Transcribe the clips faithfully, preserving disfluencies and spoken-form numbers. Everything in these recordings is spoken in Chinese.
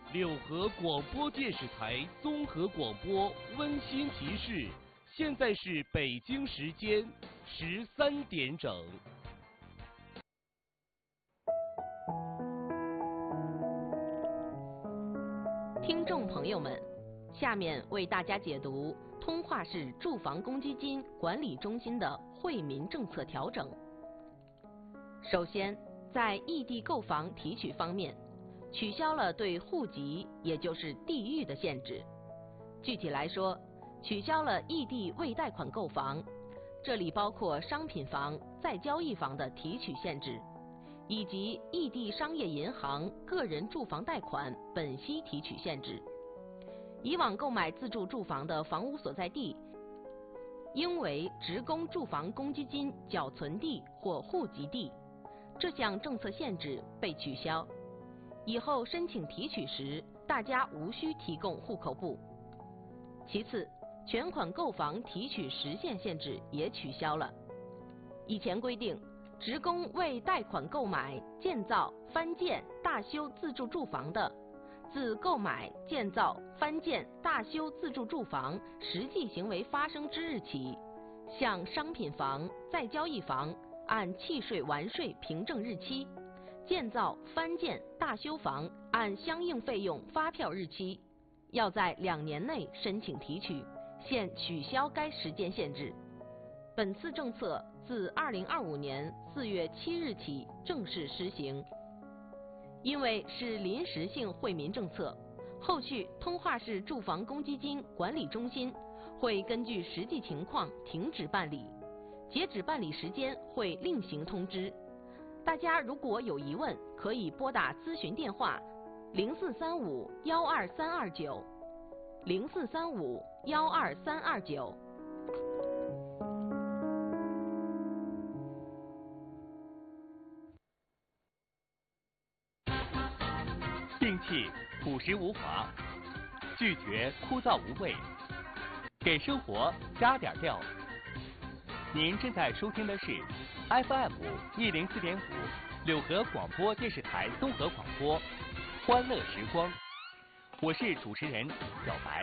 六合广播电视台综合广播温馨提示：现在是北京时间十三点整。 听众朋友们，下面为大家解读通化市住房公积金管理中心的惠民政策调整。首先，在异地购房提取方面，取消了对户籍，也就是地域的限制。具体来说，取消了异地未贷款购房，这里包括商品房、再交易房的提取限制，以及异地商业银行个人住房贷款本息提取限制。以往购买自住住房的房屋所在地，应为职工住房公积金缴存地或户籍地，这项政策限制被取消。以后申请提取时，大家无需提供户口簿。其次，全款购房提取时限限制也取消了。以前规定，职工为贷款购买、建造、翻建、大修自住住房的，自购买、建造、翻建、大修自住住房实际行为发生之日起，向商品房、再交易房按契税完税凭证日期，建造、翻建、大修房按相应费用发票日期，要在两年内申请提取，现取消该时间限制。本次政策自二零二五年四月七日起正式施行。因为是临时性惠民政策，后续通化市住房公积金管理中心会根据实际情况停止办理，截止办理时间会另行通知。大家如果有疑问，可以拨打咨询电话零四三五幺二三二九零四三五幺二三二九。 摒弃朴实无华，拒绝枯燥无味，给生活加点料。您正在收听的是 F M 一零四点五柳河广播电视台综合广播，欢乐时光。我是主持人小白。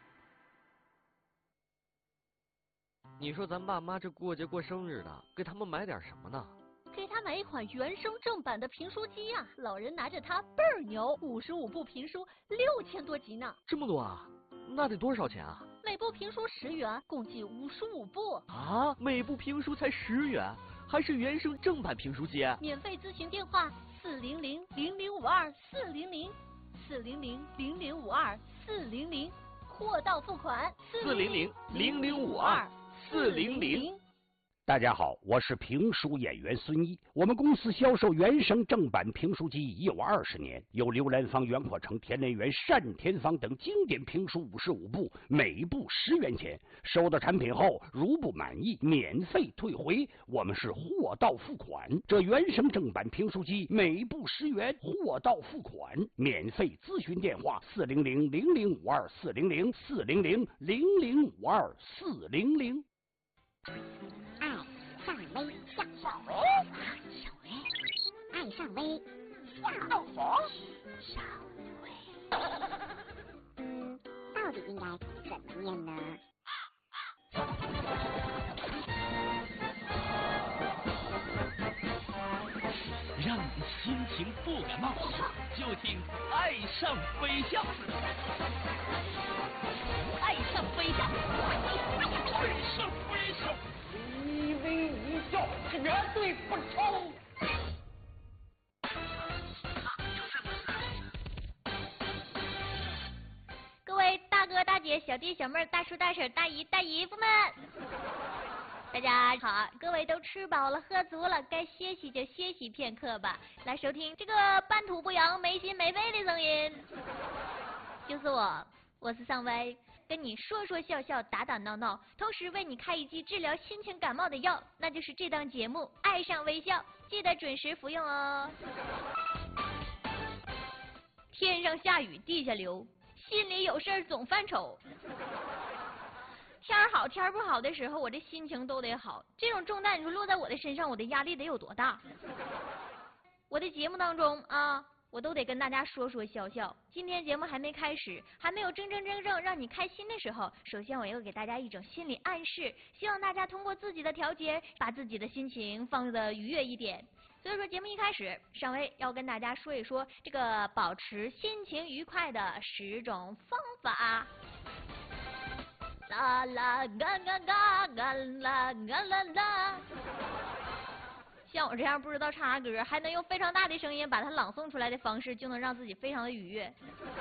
你说咱爸妈这过节过生日的，给他们买点什么呢？ 给他买一款原声正版的评书机呀、啊，老人拿着它倍儿牛，五十五部评书，六千多集呢。 这么多啊？那得多少钱啊？ 每部评书十元，共计五十五部。 啊，每部评书才十元，还是原声正版评书机？ 免费咨询电话：四零零零零五二四零零四零零零零五二四零零，货到付款。 四零零零零五二四零零。 大家好，我是评书演员孙一。我们公司销售原声正版评书机已有二十年，有刘兰芳、袁阔成、田连元、单田芳等经典评书五十五部，每部十元钱。收到产品后，如不满意，免费退回。我们是货到付款。这原声正版评书机每部十元，货到付款，免费咨询电话：四零零零零五二四零零四零零零零五二四零零。 上微向上微，小微，爱上微，下微上微。嗯，到底应该怎么念呢？ 让你心情不感冒，就听爱上微笑。爱上微笑，爱上微笑。 一微一笑，绝对不臭。 各位大哥大姐、小弟小妹、大叔大婶、大姨大姨夫们，大家好！各位都吃饱了喝足了，该歇息就歇息片刻吧。来收听这个半土不洋、没心没肺的声音，就是我，我是尚威。跟你说说笑笑，打打闹闹，同时为你开一剂治疗心情感冒的药，那就是这档节目《爱上微笑》，记得准时服用哦。天上下雨地下流，心里有事儿总犯愁。天儿好天儿不好的时候，我这心情都得好。这种重担你说落在我的身上，我的压力得有多大？我的节目当中啊， 我都得跟大家说说笑笑。今天节目还没开始，还没有真真正正让你开心的时候，首先我要给大家一种心理暗示，希望大家通过自己的调节，把自己的心情放得愉悦一点。所以说节目一开始，尚薇要跟大家说一说这个保持心情愉快的十种方法。啦啦嘎嘎嘎嘎啦嘎啦啦。像我这样不知道唱啥歌，还能用非常大的声音把它朗诵出来的方式，就能让自己非常的愉悦。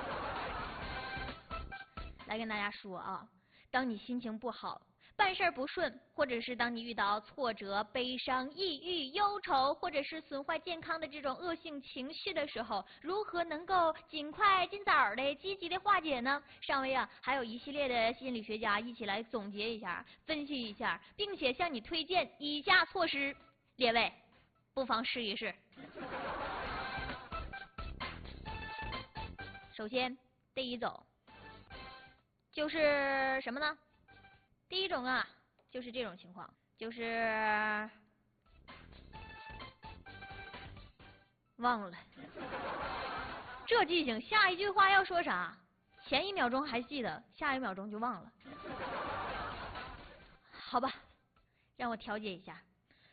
来跟大家说啊，当你心情不好，办事不顺，或者是当你遇到挫折、悲伤、抑郁、忧愁，或者是损坏健康的这种恶性情绪的时候，如何能够尽快、尽早的积极的化解呢？尚薇啊，还有一系列的心理学家一起来总结一下、分析一下，并且向你推荐以下措施，列位不妨试一试。首先，第一种就是什么呢？第一种啊，就是这种情况，就是忘了，这记性，下一句话要说啥，前一秒钟还记得，下一秒钟就忘了。好吧，让我调节一下，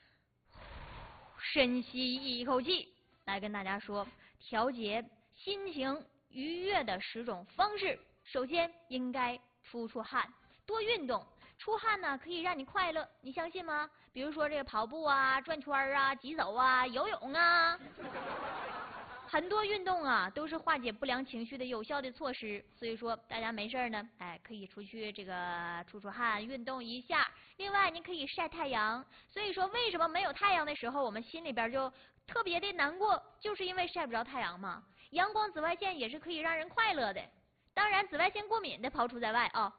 深吸一口气，来跟大家说调节心情愉悦的十种方式。首先，应该出出汗，多运动。出汗呢，可以让你快乐，你相信吗？比如说这个跑步啊、转圈啊、疾走啊、游泳啊，很多运动啊都是化解不良情绪的有效的措施。所以说，大家没事呢，哎，可以出去这个出出汗，运动一下。另外，你可以晒太阳。所以说，为什么没有太阳的时候，我们心里边就特别的难过，就是因为晒不着太阳嘛。阳光紫外线也是可以让人快乐的，当然紫外线过敏的抛除在外啊。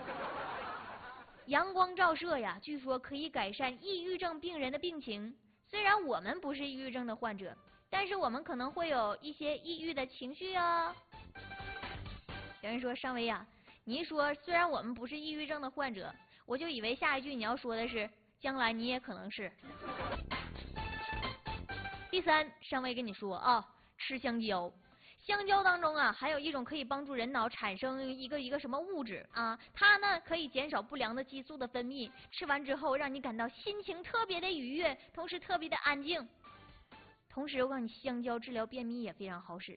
阳光照射呀，据说可以改善抑郁症病人的病情。虽然我们不是抑郁症的患者，但是我们可能会有一些抑郁的情绪哦。有人说尚薇呀，你一说虽然我们不是抑郁症的患者，我就以为下一句你要说的是将来你也可能是。第三，尚薇跟你说啊，吃香蕉。香蕉当中啊，还有一种可以帮助人脑产生一个一个什么物质啊，它呢可以减少不良的激素的分泌，吃完之后让你感到心情特别的愉悦，同时特别的安静。同时我告诉你，香蕉治疗便秘也非常好使。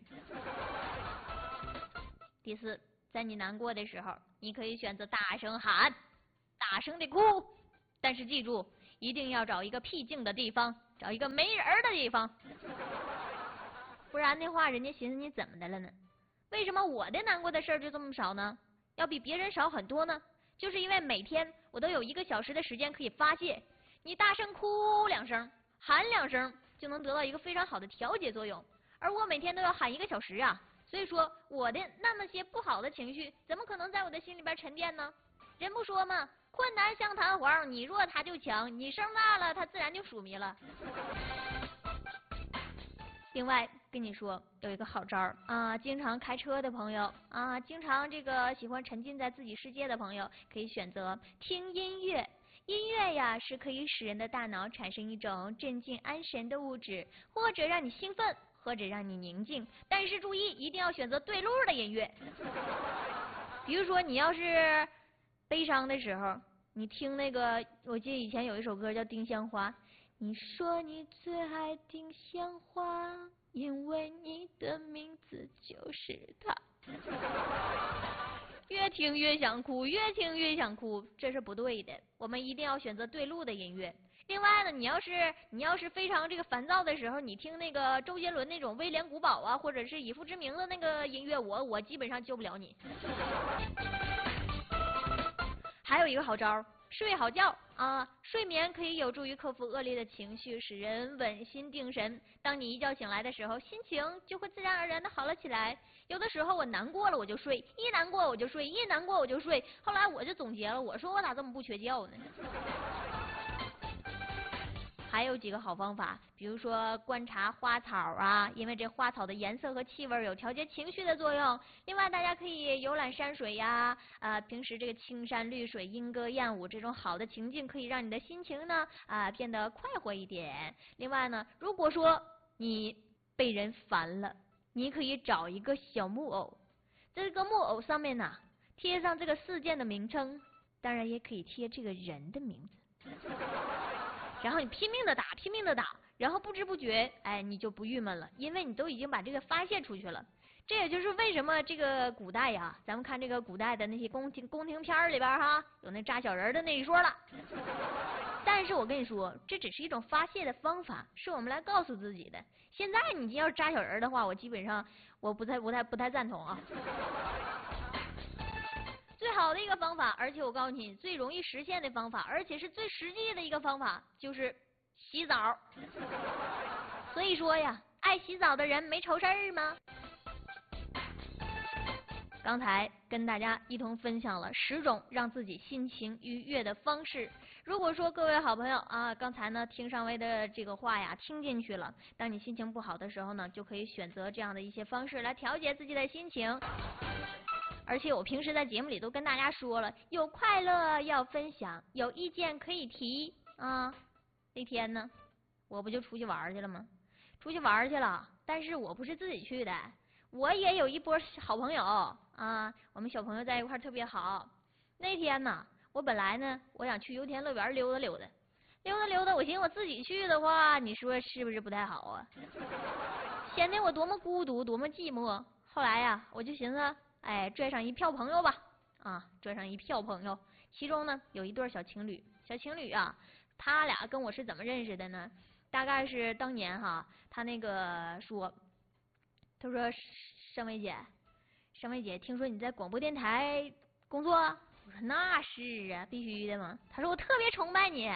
第四，在你难过的时候，你可以选择大声喊，大声的哭，但是记住，一定要找一个僻静的地方，找一个没人的地方。不然的话，人家寻思你怎么的了呢？为什么我的难过的事儿就这么少呢？要比别人少很多呢？就是因为每天我都有一个小时的时间可以发泄，你大声哭两声，喊两声，就能得到一个非常好的调节作用。而我每天都要喊一个小时啊，所以说我的那么些不好的情绪，怎么可能在我的心里边沉淀呢？人不说吗？困难像弹簧，你弱它就强，你声大了，它自然就萎靡了。另外跟你说有一个好招儿啊，经常开车的朋友啊，经常这个喜欢沉浸在自己世界的朋友，可以选择听音乐。音乐呀是可以使人的大脑产生一种镇静安神的物质，或者让你兴奋，或者让你宁静。但是注意，一定要选择对路的音乐。比如说你要是悲伤的时候，你听那个，我记得以前有一首歌叫《丁香花》。你说你最爱丁香花，因为你的名字就是它。越听越想哭，越听越想哭，这是不对的。我们一定要选择对路的音乐。另外呢，你要是你要是非常这个烦躁的时候，你听那个周杰伦那种威廉古堡啊，或者是以父之名的那个音乐，我我基本上救不了你。还有一个好招，睡好觉啊！睡眠可以有助于克服恶劣的情绪，使人稳心定神。当你一觉醒来的时候，心情就会自然而然的好了起来。有的时候我难过了我就睡，一难过我就睡，一难过我就睡。后来我就总结了，我说我咋这么不缺觉呢？还有几个好方法，比如说观察花草啊，因为这花草的颜色和气味有调节情绪的作用。另外，大家可以游览山水呀，呃，平时这个青山绿水、莺歌燕舞这种好的情境，可以让你的心情呢啊、呃、变得快活一点。另外呢，如果说你被人烦了， 你可以找一个小木偶，这个木偶上面呢贴上这个事件的名称，当然也可以贴这个人的名字。然后你拼命的打，拼命的打，然后不知不觉，哎，你就不郁闷了，因为你都已经把这个发泄出去了。这也就是为什么这个古代呀，咱们看这个古代的那些宫廷宫廷片儿里边哈，有那扎小人的那一说了。但是我跟你说，这只是一种发泄的方法，是我们来告诉自己的。现在你要是扎小人的话，我基本上我不太不太不太赞同啊。最好的一个方法，而且我告诉你，最容易实现的方法，而且是最实际的一个方法，就是洗澡。所以说呀，爱洗澡的人没愁事儿吗？刚才跟大家一同分享了十种让自己心情愉悦的方式。如果说各位好朋友啊，刚才呢听上位的这个话呀听进去了，当你心情不好的时候呢，就可以选择这样的一些方式来调节自己的心情。而且我平时在节目里都跟大家说了，有快乐要分享，有意见可以提啊。那天呢，我不就出去玩去了吗？出去玩去了，但是我不是自己去的，我也有一波好朋友啊，我们小朋友在一块儿特别好。那天呢，我本来呢，我想去游田乐园溜达溜达，溜达溜达，我寻思我自己去的话，你说是不是不太好啊？显得我多么孤独，多么寂寞。后来呀，我就寻思，哎，拽上一票朋友吧，啊，拽上一票朋友，其中呢有一对小情侣，小情侣啊，他俩跟我是怎么认识的呢？大概是当年哈，他那个说，他说盛薇姐，盛薇姐，听说你在广播电台工作？我说那是啊，必须的嘛。他说我特别崇拜你。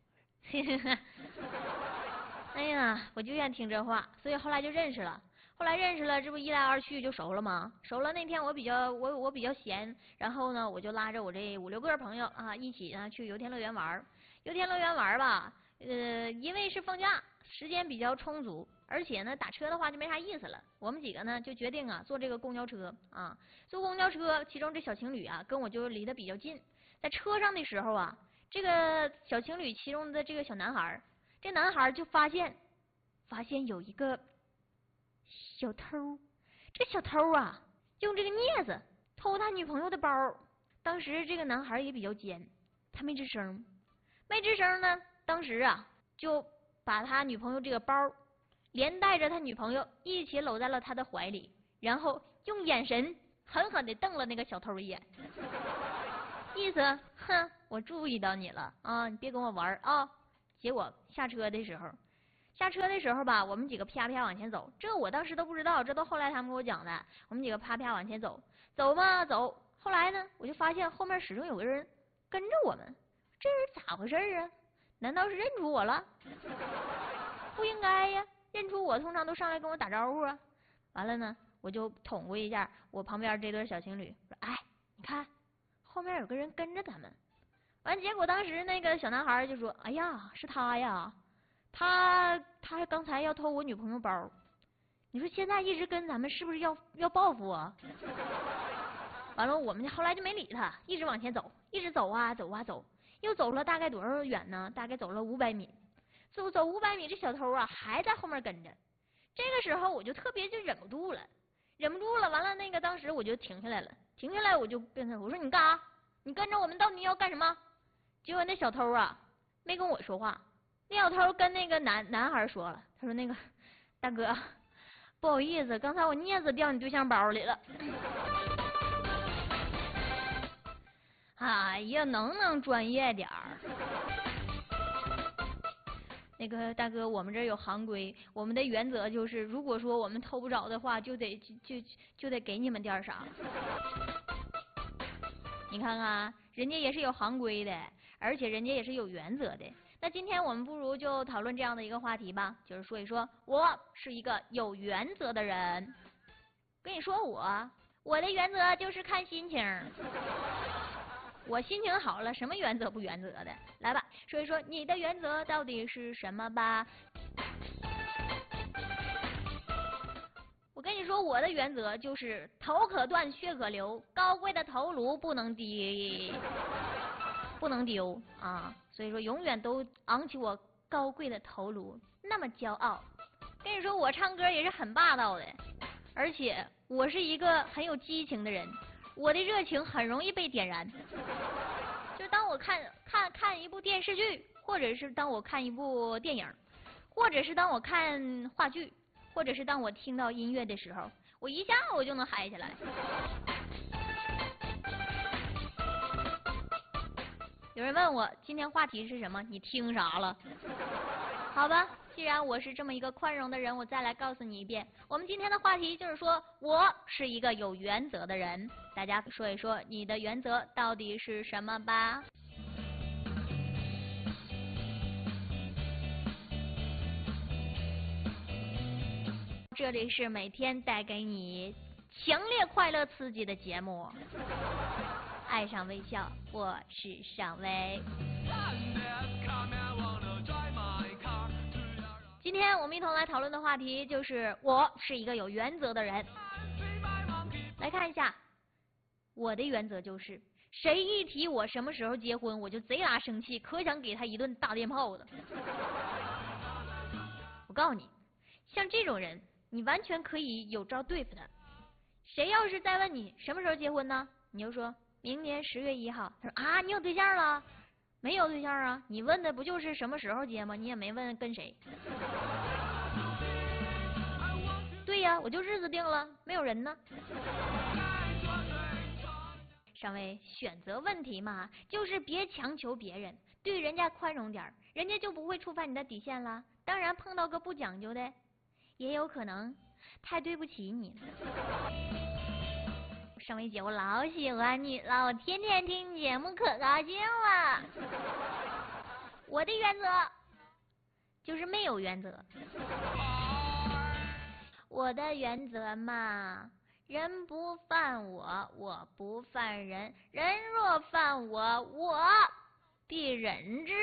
哎呀，我就愿听这话，所以后来就认识了。后来认识了，这不一来二去就熟了吗？熟了那天我比较我我比较闲，然后呢我就拉着我这五六个朋友啊一起呢去游天乐园玩。游天乐园玩吧，呃，因为是放假，时间比较充足，而且呢打车的话就没啥意思了。我们几个呢就决定啊坐这个公交车啊，坐公交车，其中这小情侣啊跟我就离得比较近，在车上的时候啊，这个小情侣其中的这个小男孩，这男孩就发现发现有一个小偷，这个小偷啊，用这个镊子偷他女朋友的包。当时这个男孩也比较尖，他没吱声，没吱声呢。当时啊，就把他女朋友这个包，连带着他女朋友一起搂在了他的怀里，然后用眼神狠狠地瞪了那个小偷一眼，意思，哼，我注意到你了啊，你别跟我玩啊。结果下车的时候。下车的时候吧，我们几个啪啪往前走，这我当时都不知道，这都后来他们给我讲的。我们几个啪啪往前走，走嘛走。后来呢，我就发现后面始终有个人跟着我们，这人咋回事啊？难道是认出我了？不应该呀，认出我通常都上来跟我打招呼啊。完了呢，我就捅过一下我旁边这对小情侣，说：“哎，你看后面有个人跟着咱们。”完，结果当时那个小男孩就说：“哎呀，是他呀。”他他刚才要偷我女朋友包，你说现在一直跟咱们是不是要要报复啊？完了，我们后来就没理他，一直往前走，一直走啊走啊走，又走了大概多少远呢？大概走了五百米，走走五百米，这小偷啊还在后面跟着。这个时候我就特别就忍不住了，忍不住了。完了，那个当时我就停下来了，停下来我就跟他我说你干啥？你跟着我们到底要干什么？结果那小偷啊没跟我说话。那小偷跟那个男男孩说了，他说那个大哥，不好意思，刚才我镊子掉你对象包里了。哎呀，能不能专业点儿？那个大哥，我们这有行规，我们的原则就是，如果说我们偷不着的话，就得就就就得给你们点啥。你看看，人家也是有行规的，而且人家也是有原则的。那今天我们不如就讨论这样的一个话题吧，就是说一说我是一个有原则的人。跟你说我，我的原则就是看心情。我心情好了，什么原则不原则的？来吧，说一说你的原则到底是什么吧。我跟你说，我的原则就是头可断，血可流，高贵的头颅不能低。不能丢啊！所以说，永远都昂起我高贵的头颅，那么骄傲。跟你说，我唱歌也是很霸道的。 而且我是一个很有激情的人，我的热情很容易被点燃。就当我看看看一部电视剧，或者是当我看一部电影，或者是当我看话剧，或者是当我听到音乐的时候，我一下我就能嗨起来。有人问我今天话题是什么，你听啥了？好吧，既然我是这么一个宽容的人，我再来告诉你一遍，我们今天的话题就是说我是一个有原则的人。大家说一说你的原则到底是什么吧。这里是每天带给你强烈快乐刺激的节目，爱上微笑，我是尚薇。今天我们一同来讨论的话题就是我是一个有原则的人。来看一下，我的原则就是谁一提我什么时候结婚，我就贼拉生气，可想给他一顿大电炮的。我告诉你，像这种人你完全可以有招对付他。谁要是再问你什么时候结婚呢，你就说明年十月一号。他说啊，你有对象了？没有对象啊，你问的不就是什么时候结吗？你也没问跟谁。对呀，我就日子定了，没有人呢。尚薇，选择问题嘛，就是别强求别人，对人家宽容点，人家就不会触犯你的底线了。当然碰到个不讲究的，也有可能太对不起你了。尚薇姐，我老喜欢你了，我天天听节目可高兴了。我的原则就是没有原则。我的原则嘛，人不犯我，我不犯人，人若犯我，我必忍之。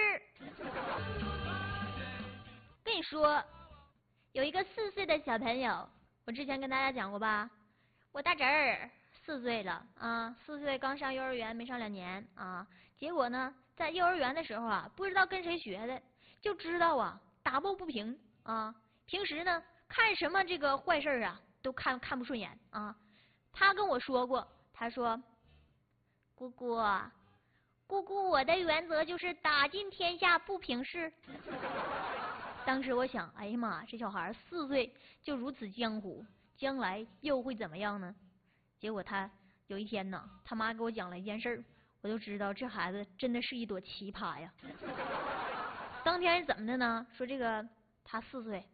跟你说，有一个四岁的小朋友，我之前跟大家讲过吧，我大侄儿四岁了啊，四岁刚上幼儿园，没上两年啊。结果呢，在幼儿园的时候啊，不知道跟谁学的，就知道啊打抱不平啊。平时呢，看什么这个坏事啊，都看看不顺眼啊。他跟我说过，他说：“姑姑，姑姑，我的原则就是打尽天下不平事。”当时我想，哎呀妈，这小孩四岁就如此江湖，将来又会怎么样呢？结果他有一天呢，他妈给我讲了一件事儿，我就知道这孩子真的是一朵奇葩呀。当天是怎么的呢？说这个他四岁